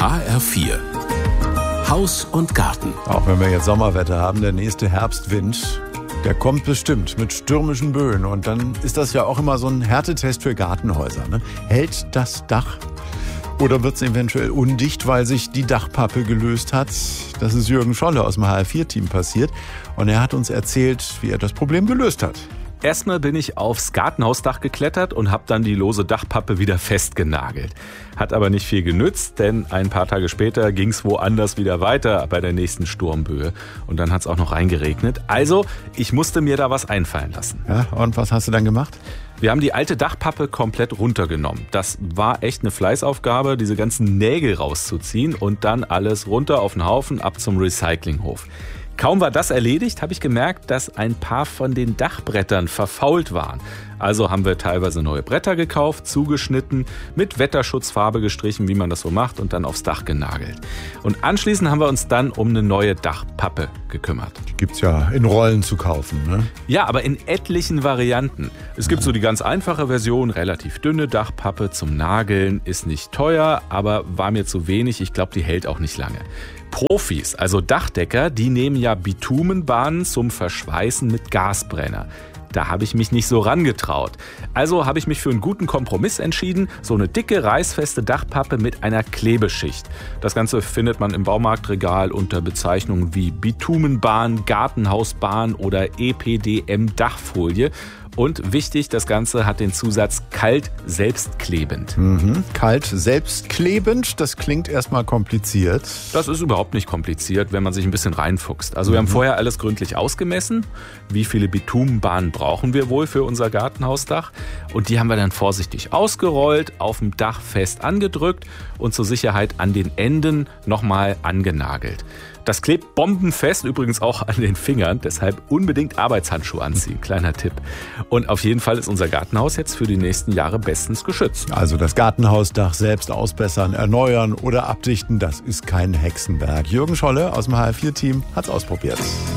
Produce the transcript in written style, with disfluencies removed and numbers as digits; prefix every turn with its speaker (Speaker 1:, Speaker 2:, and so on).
Speaker 1: HR4 Haus und Garten.
Speaker 2: Auch wenn wir jetzt Sommerwetter haben, der nächste Herbstwind, der kommt bestimmt mit stürmischen Böen. Und dann ist das ja auch immer so ein Härtetest für Gartenhäuser. Ne? Hält das Dach oder wird es eventuell undicht, weil sich die Dachpappe gelöst hat? Das ist Jürgen Scholle aus dem HR4-Team passiert. Und er hat uns erzählt, wie er das Problem gelöst hat.
Speaker 3: Erstmal bin ich aufs Gartenhausdach geklettert und habe dann die lose Dachpappe wieder festgenagelt. Hat aber nicht viel genützt, denn ein paar Tage später ging es woanders wieder weiter bei der nächsten Sturmböe. Und dann hat es auch noch reingeregnet. Also, ich musste mir da was einfallen lassen.
Speaker 2: Ja, und was hast du dann gemacht?
Speaker 3: Wir haben die alte Dachpappe komplett runtergenommen. Das war echt eine Fleißaufgabe, diese ganzen Nägel rauszuziehen und dann alles runter auf den Haufen, ab zum Recyclinghof. Kaum war das erledigt, habe ich gemerkt, dass ein paar von den Dachbrettern verfault waren. Also haben wir teilweise neue Bretter gekauft, zugeschnitten, mit Wetterschutzfarbe gestrichen, wie man das so macht, und dann aufs Dach genagelt. Und anschließend haben wir uns dann um eine neue Dachpappe gekümmert.
Speaker 2: Die gibt's ja in Rollen zu kaufen, ne?
Speaker 3: Ja, aber in etlichen Varianten. Es gibt so die ganz einfache Version, relativ dünne Dachpappe zum Nageln, ist nicht teuer, aber war mir zu wenig. Ich glaube, die hält auch nicht lange. Profis, also Dachdecker, die nehmen ja Bitumenbahnen zum Verschweißen mit Gasbrenner. Da habe ich mich nicht so rangetraut. Also habe ich mich für einen guten Kompromiss entschieden, so eine dicke, reißfeste Dachpappe mit einer Klebeschicht. Das Ganze findet man im Baumarktregal unter Bezeichnungen wie Bitumenbahn, Gartenhausbahn oder EPDM-Dachfolie. Und wichtig, das Ganze hat den Zusatz kalt selbstklebend.
Speaker 2: Kalt selbstklebend, das klingt erstmal kompliziert.
Speaker 3: Das ist überhaupt nicht kompliziert, wenn man sich ein bisschen reinfuchst. Also wir haben vorher alles gründlich ausgemessen. Wie viele Bitumenbahnen brauchen wir wohl für unser Gartenhausdach? Und die haben wir dann vorsichtig ausgerollt, auf dem Dach fest angedrückt und zur Sicherheit an den Enden nochmal angenagelt. Das klebt bombenfest, übrigens auch an den Fingern, deshalb unbedingt Arbeitshandschuhe anziehen, kleiner Tipp. Und auf jeden Fall ist unser Gartenhaus jetzt für die nächsten Jahre bestens geschützt.
Speaker 2: Also das Gartenhausdach selbst ausbessern, erneuern oder abdichten, das ist kein Hexenwerk. Jürgen Scholle aus dem HR4-Team hat's ausprobiert.